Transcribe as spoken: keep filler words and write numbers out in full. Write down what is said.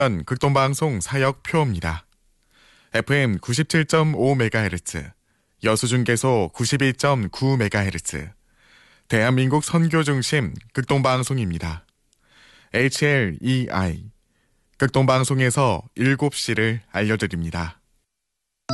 극동방송 사역표입니다. 에프엠 구십칠 점 오 메가헤르츠, 여수중계소 구십이 점 구 메가헤르츠, 대한민국 선교중심 극동방송입니다. 에이치엘이아이, 극동방송에서 일곱 시를 알려드립니다.